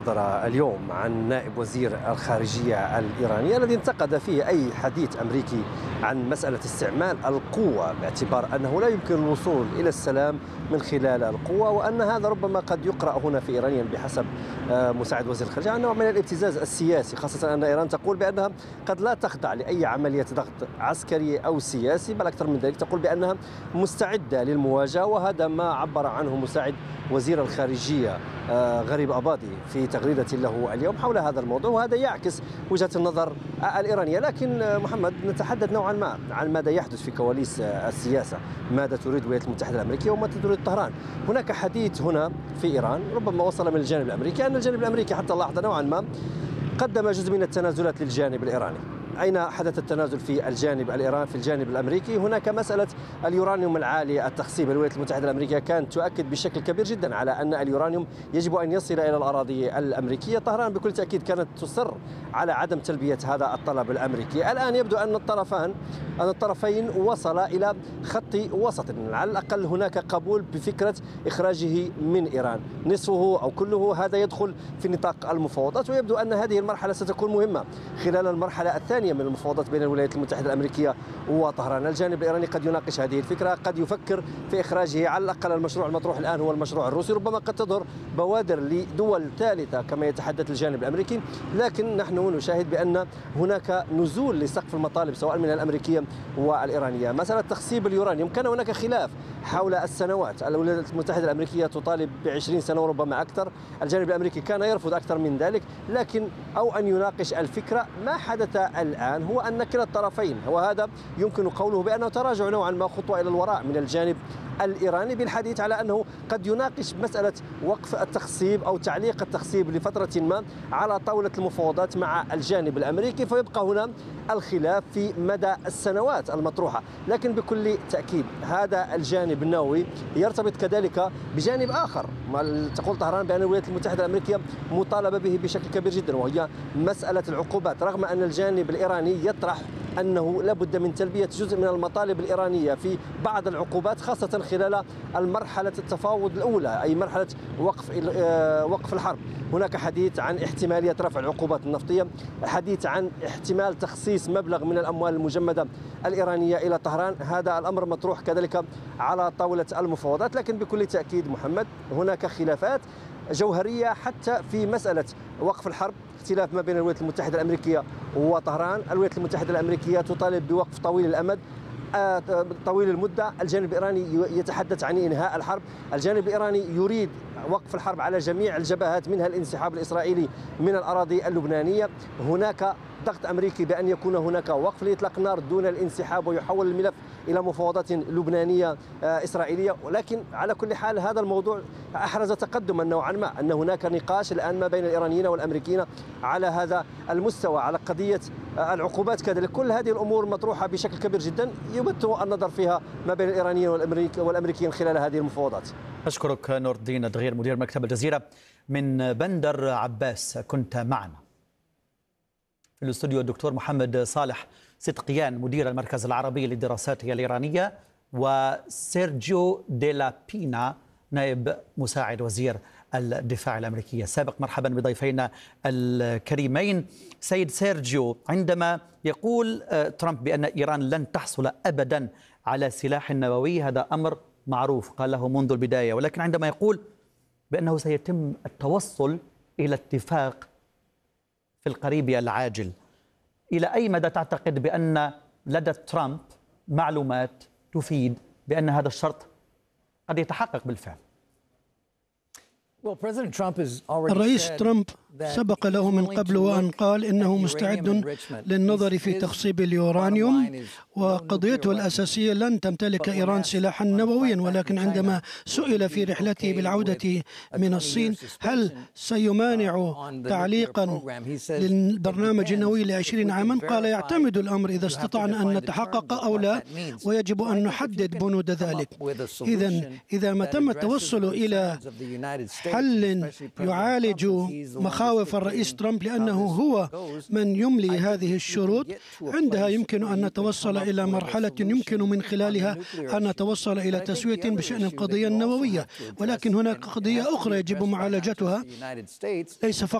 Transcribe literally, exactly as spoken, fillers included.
صدر اليوم عن نائب وزير الخارجية الإيراني الذي انتقد فيه أي حديث أمريكي عن مسألة استعمال القوة، باعتبار أنه لا يمكن الوصول إلى السلام من خلال القوة، وأن هذا ربما قد يقرأ هنا في إيران بحسب مساعد وزير الخارجية نوع من الابتزاز السياسي، خاصة أن إيران تقول بأنها قد لا تخضع لأي عملية ضغط عسكري أو سياسي، بل أكثر من ذلك تقول بأنها مستعدة للمواجهة. وهذا ما عبر عنه مساعد وزير الخارجية غريب أباضي في تغريدة له اليوم حول هذا الموضوع، وهذا يعكس وجهة النظر الإيرانية. لكن محمد، نتحدث نوعا ما عن ماذا يحدث في كواليس السياسة، ماذا تريد الولايات المتحدة الأمريكية وماذا تريد طهران. هناك حديث هنا في إيران ربما وصل من الجانب الأمريكي أن الجانب الأمريكي حتى اللحظة نوعا ما قدم جزء من التنازلات للجانب الإيراني. أين حدث التنازل في الجانب الإيراني؟ في الجانب الأمريكي هناك مسألة اليورانيوم العالي التخصيب. الولايات المتحدة الأمريكية كانت تؤكد بشكل كبير جدا على أن اليورانيوم يجب أن يصل إلى الأراضي الأمريكية. طهران بكل تأكيد كانت تصر على عدم تلبية هذا الطلب الأمريكي. الآن يبدو أن الطرفان أن الطرفين وصلا إلى خط وسط، على الأقل هناك قبول بفكرة إخراجه من إيران، نصفه أو كله، هذا يدخل في نطاق المفاوضات. ويبدو أن هذه المرحلة ستكون مهمة خلال المرحلة الثانية من المفاوضات بين الولايات المتحدة الأمريكية وطهران. الجانب الإيراني قد يناقش هذه الفكرة، قد يفكر في إخراجه. على الأقل المشروع المطروح الآن هو المشروع الروسي، ربما قد تظهر بوادر لدول ثالثة كما يتحدث الجانب الأمريكي، لكن نحن نشاهد بأن هناك نزول لسقف المطالب سواء من الأمريكية والإيرانية. مسألة تخصيب اليورانيوم كان هناك خلاف حول السنوات، الولايات المتحدة الأمريكية تطالب بعشرين سنة وربما أكثر، الجانب الأمريكي كان يرفض أكثر من ذلك، لكن أو أن يناقش الفكرة. ما حدث الآن هو أن كلا الطرفين، وهذا يمكن قوله بأنه تراجع نوعا ما خطوة إلى الوراء من الجانب الإيراني، بالحديث على أنه قد يناقش مسألة وقف التخصيب أو تعليق التخصيب لفترة ما على طاولة المفاوضات مع الجانب الأمريكي، فيبقى هنا الخلاف في مدى السنوات المطروحة. لكن بكل تأكيد هذا الجانب النووي يرتبط كذلك بجانب آخر تقول طهران بأن الولايات المتحدة الأمريكية مطالبة به بشكل كبير جدا، وهي مسألة العقوبات. رغم أن الجانب الإيراني يطرح أنه لابد من تلبية جزء من المطالب الإيرانية في بعض العقوبات، خاصة خلال المرحلة التفاوض الأولى، أي مرحلة وقف وقف الحرب. هناك حديث عن احتمالية رفع العقوبات النفطية، حديث عن احتمال تخصيص مبلغ من الأموال المجمدة الإيرانية إلى طهران. هذا الأمر مطروح كذلك على طاولة المفاوضات. لكن بكل تأكيد محمد، هناك خلافات جوهرية حتى في مسألة وقف الحرب، اختلاف ما بين الولايات المتحدة الأمريكية وطهران. الولايات المتحدة الأمريكية تطالب بوقف طويل الأمد طويل المدة، الجانب الإيراني يتحدث عن إنهاء الحرب. الجانب الإيراني يريد وقف الحرب على جميع الجبهات، منها الانسحاب الإسرائيلي من الأراضي اللبنانية. هناك ضغط أمريكي بأن يكون هناك وقف لإطلاق النار دون الانسحاب ويحول الملف إلى مفاوضات لبنانية إسرائيلية. ولكن على كل حال هذا الموضوع أحرز تقدما نوعا ما، أن هناك نقاش الآن ما بين الإيرانيين والأمريكيين على هذا المستوى، على قضية العقوبات كذلك. كل هذه الأمور مطروحة بشكل كبير جدا يمت النظر فيها ما بين الإيرانيين والأمريكيين خلال هذه المفاوضات. أشكرك نور الدين الدغير مدير مكتب الجزيرة من بندر عباس، كنت معنا. في الاستوديو الدكتور محمد صالح صدقيان مدير المركز العربي للدراسات الإيرانية، وسيرجيو ديلا بينا نائب مساعد وزير الدفاع الأمريكي السابق. مرحبا بضيفينا الكريمين. سيد سيرجيو، عندما يقول ترامب بأن إيران لن تحصل أبدا على سلاح نووي، هذا أمر معروف قاله منذ البداية، ولكن عندما يقول بأنه سيتم التوصل إلى اتفاق في القريب العاجل، إلى أي مدى تعتقد بأن لدى ترامب معلومات تفيد بأن هذا الشرط قد يتحقق بالفعل؟ الرئيس ترامب سبق له من قبل وأن قال إنه مستعد للنظر في تخصيب اليورانيوم، وقضيته الأساسية لن تمتلك إيران سلاحا نوويا. ولكن عندما سئل في رحلته بالعودة من الصين هل سيمانع تعليقا للبرنامج النووي لعشرين عاما، قال يعتمد الأمر إذا استطعنا أن نتحقق أو لا، ويجب أن نحدد بنود ذلك. إذا إذا ما تم التوصل إلى حل يعالج مخاوف يخاوف الرئيس ترامب لأنه هو من يملي هذه الشروط. عندها يمكن أن نتوصل إلى مرحلة يمكن من خلالها أن نتوصل إلى تسوية بشأن القضية النووية، ولكن هناك قضية أخرى يجب معالجتها، ليس فقط